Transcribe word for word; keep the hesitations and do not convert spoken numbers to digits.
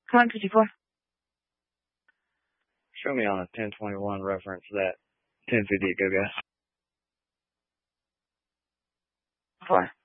Come on, fifty-four. Show me on a ten twenty-one reference that ten fifty go gas. Four.